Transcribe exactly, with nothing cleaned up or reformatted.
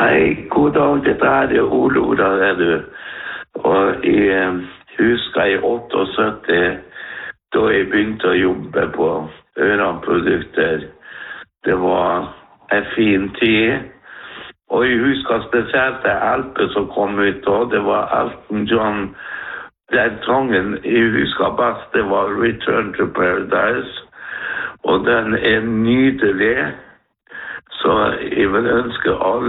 Hei, god dag, dette er det Ole Odar, er du. Og jeg husker i syttiåtte, da jeg begynte å jobbe på Ørland-produkter. Det var en fin tid. Og jeg husker spesielt det L P som kom ut da. Det var Elton John. Den sangen jeg husker best, det var Return to Paradise. Og den er nydelig. Så jeg vil ønske alle